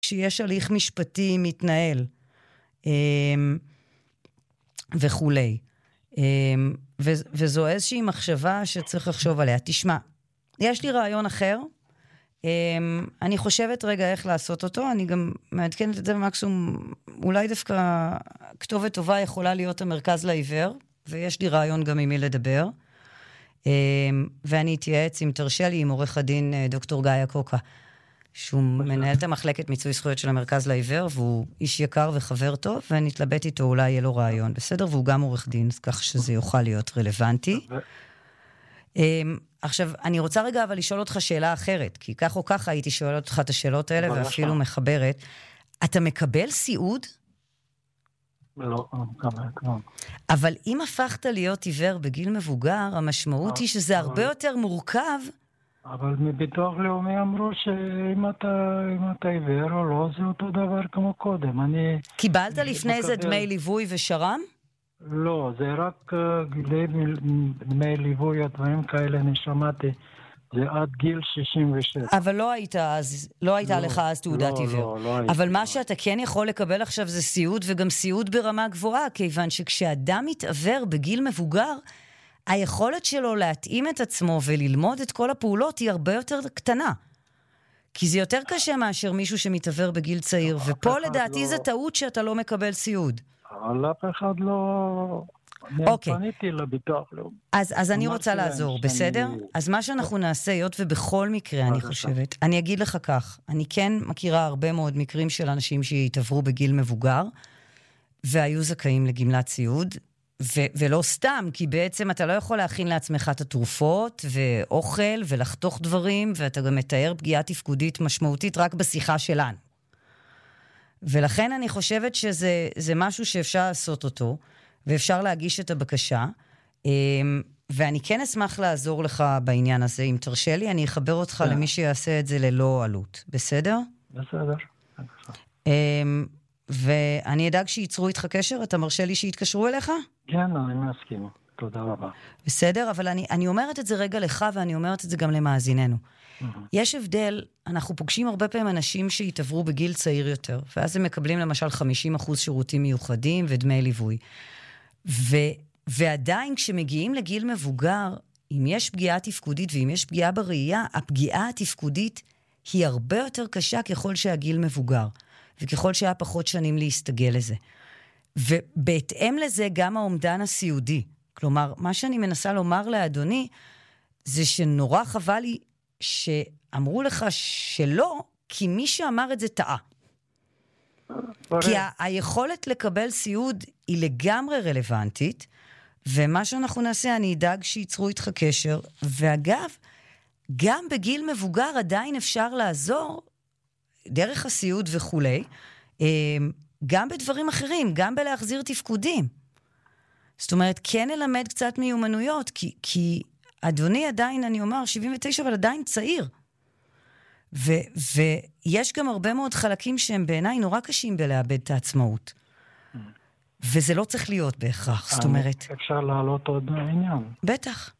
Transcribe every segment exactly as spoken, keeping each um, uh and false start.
שיש הליך משפטי מתנהל, וכולי. וזו איזושהי מחשבה שצריך לחשוב עליה. תשמע, יש לי רעיון אחר, אני חושבת רגע איך לעשות אותו, אני גם מעדכנת את זה במקסימום, אולי דווקא כתובת טובה יכולה להיות המרכז לעיוור, ויש לי רעיון גם עם מי לדבר, ואני אתייעץ, אם תרשה לי, עם עורך הדין דוקטור גיא קוקה, שהוא מנהל את המחלקת מיצוי זכויות של המרכז לעיוור, והוא איש יקר וחבר טוב, ואני אתלבט איתו, אולי יהיה לו רעיון, בסדר? והוא גם עורך דין, כך שזה יוכל להיות רלוונטי. עכשיו, אני רוצה רגע אבל לשאול אותך שאלה אחרת, כי כך או ככה הייתי שואל אותך את השאלות האלה, ואפילו מחברת. אתה מקבל סיעוד? לא, לא. אבל אם הפכת להיות עיוור בגיל מבוגר, המשמעות היא שזה הרבה יותר מורכב. אבל מביטוח לאומי אמרו שאם אתה, אם אתה עיוור או לא, זה אותו דבר כמו קודם. אני... קיבלת לפני זה דמי ליווי ושרם? לא, זה רק דמי ליווי, הדברים כאלה, אני שמעתי, זה עד גיל שישים ושש. אבל לא היית אז, לא הייתה לך אז תעודת עיוור. לא, לא הייתי. אבל מה שאתה כן יכול לקבל עכשיו זה סיעוד, וגם סיעוד ברמה גבוהה, כיוון שכשאדם מתעוור בגיל מבוגר, היכולת שלו להתאים את עצמו וללמוד את כל הפעולות היא הרבה יותר קטנה. כי זה יותר קשה מאשר מישהו שמתעוור בגיל צעיר, ופה לדעתי זה טעות שאתה לא מקבל סיעוד. אבל אף אחד לא... אוקיי. אני פניתי לביטוח לאומי. אז, אז אני רוצה לעזור, בסדר? אז מה שאנחנו נעשה, היות ובכל מקרה, אני חושבת, אני אגיד לך כך, אני כן מכירה הרבה מאוד מקרים של אנשים שהתעברו בגיל מבוגר, והיו זכאים לגמלת סיעוד, ו- ולא סתם, כי בעצם אתה לא יכול להכין לעצמך את התרופות, ואוכל, ולחתוך דברים, ואתה גם מתאר פגיעה תפקודית משמעותית רק בשיחה שלנו. ולכן אני חושבת שזה זה משהו שאפשר לעשות אותו, ואפשר להגיש את הבקשה, ואני כן אשמח לעזור לך בעניין הזה, אם תרשה לי, אני אחבר אותך למי שיעשה את זה ללא עלות, בסדר? בסדר. ואני אדאג שיצרו איתך קשר, אתה מרשה לי שיתקשרו אליך? כן, אני מסכים, תודה רבה. בסדר, אבל אני, אני אומרת את זה רגע לך, ואני אומרת את זה גם למאזיננו. יש הבדל, אנחנו פוגשים הרבה פעמים אנשים שהתעברו בגיל צעיר יותר, ואז הם מקבלים למשל חמישים אחוז שירותים מיוחדים ודמי ליווי. ו, ועדיין כשמגיעים לגיל מבוגר, אם יש פגיעה תפקודית ואם יש פגיעה בראייה, הפגיעה התפקודית היא הרבה יותר קשה ככל שהגיל מבוגר, וככל שהיה פחות שנים להסתגל לזה. ובהתאם לזה גם העומדן הסיעודי. כלומר, מה שאני מנסה לומר לאדוני, זה שנורא חבל לי שאמרו לך שלא, כי מי שאמר את זה טעה. כי ה- היכולת לקבל סיעוד היא לגמרי רלוונטית, ומה שאנחנו נעשה, אני אדאג שיצרו איתך קשר, ואגב, גם בגיל מבוגר עדיין אפשר לעזור, דרך הסיעוד וכולי, גם בדברים אחרים, גם בלהחזיר תפקודים. זאת אומרת, כן ללמד קצת מיומנויות, כי, כי אדוני עדיין, אני אומר, שבעים ותשע, אבל עדיין צעיר. ו, ויש גם הרבה מאוד חלקים שהם בעיניי נורא קשים בלאבד את העצמאות. וזה לא צריך להיות בהכרח, זאת אומרת. אפשר להעלות עוד עניין. בטח.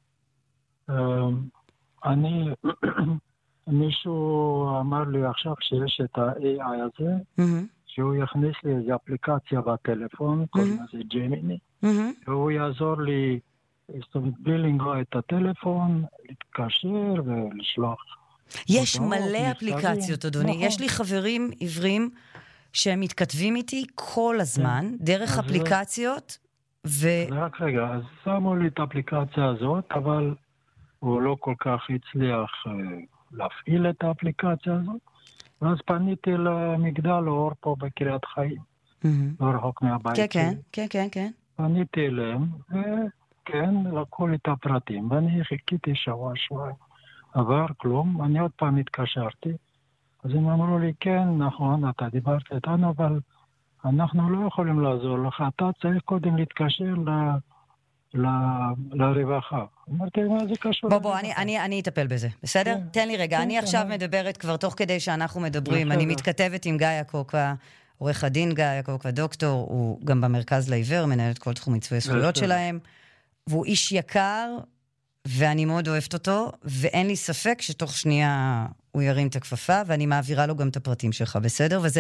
אני, מישהו אמר לי עכשיו שיש את ה-איי איי הזה, שהוא יכניס לי איזו אפליקציה בטלפון, קוראים לזה ג'מיני, והוא יעזור לי, זאת אומרת, בלי לנגוע את הטלפון, להתקשר ולשלוח. יש מלא אפליקציות, אדוני. יש לי חברים עיוורים שהם מתכתבים איתי כל הזמן, דרך אפליקציות, ו... רק רגע, אז שמו לי את האפליקציה הזאת, אבל הוא לא כל כך הצליח להפעיל את האפליקציה הזאת, ואז פניתי למגדל אור פה בקריית חיים, לא רחוק מהבית. כן, כן, כן, כן, כן. פניתי אליהם, וכן, לקחו לי את הפרטים, ואני חיכיתי שבוע, שבוע. עבר כלום, אני עוד פעם התקשרתי, אז הם אמרו לי, כן, נכון, אתה דיברת איתנו, אבל אנחנו לא יכולים לעזור לך, אתה צריך קודם להתקשר ל... ל... לרווחה. אמרתי, מה זה קשור? בוא, בוא, אני, אני, אני אטפל בזה, בסדר? כן. תן לי רגע, כן, אני כן, עכשיו אני... מדברת כבר תוך כדי שאנחנו מדברים, בסדר. אני מתכתבת עם גיא קוקה, עורך הדין גיא קוקה, דוקטור, הוא גם במרכז לעיוור, מנהל את כל תחום מיצוי הזכויות שלהם, והוא איש יקר, ואני מאוד אוהבת אותו, ואין לי ספק שתוך שנייה הוא ירים את הכפפה, ואני מעבירה לו גם את הפרטים שלך, בסדר? וזה